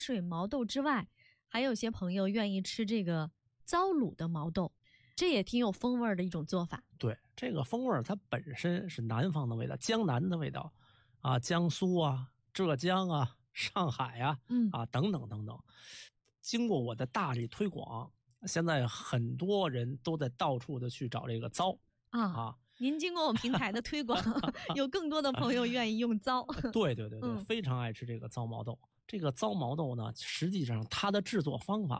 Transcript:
水毛豆之外，还有些朋友愿意吃这个糟卤的毛豆，这也挺有风味的一种做法。 对，这个风味它本身是南方的味道，江南的味道啊，江苏啊、浙江啊、上海啊，等等等等。经过我的大力推广，现在很多人都在到处的去找这个糟啊。 您经过我们平台的推广，有更多的朋友愿意用糟。 对，非常爱吃这个糟毛豆。这个糟毛豆呢，实际上它的制作方法